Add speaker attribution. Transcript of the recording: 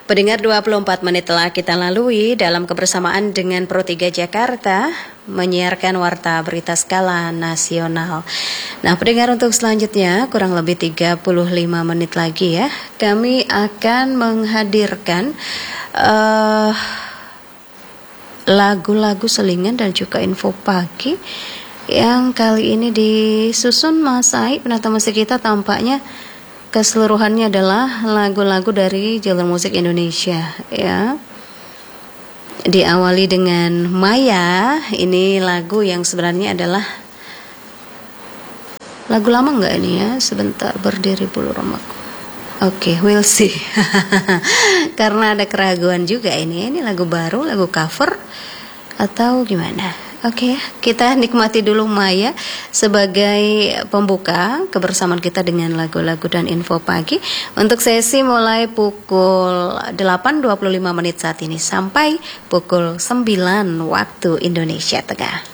Speaker 1: Pendengar, 24 menit telah kita lalui dalam kebersamaan dengan Pro 3 Jakarta menyiarkan warta berita skala nasional. Nah, pendengar, untuk selanjutnya kurang lebih 35 menit lagi ya, kami akan menghadirkan lagu-lagu selingan dan juga info pagi yang kali ini disusun Mas Said. Penata musik kita tampaknya keseluruhannya adalah lagu-lagu dari jalur musik Indonesia ya. Diawali dengan Maya, ini lagu yang sebenarnya adalah lagu lama enggak ini ya? Sebentar, berdiri bulu remaku. Oke, we'll see. Karena ada keraguan juga ini lagu baru, lagu cover atau gimana? Oke, kita nikmati dulu Maya sebagai pembuka kebersamaan kita dengan lagu-lagu dan info pagi untuk sesi mulai pukul 8.25 menit saat ini sampai pukul 9 waktu Indonesia Tengah.